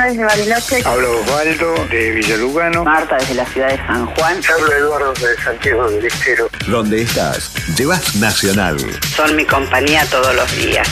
Ana desde Bariloche. Habla Osvaldo de Villalugano. Marta desde la ciudad de San Juan. Habla Eduardo de Santiago del Estero. Donde estás, llevas Nacional. Son mi compañía todos los días.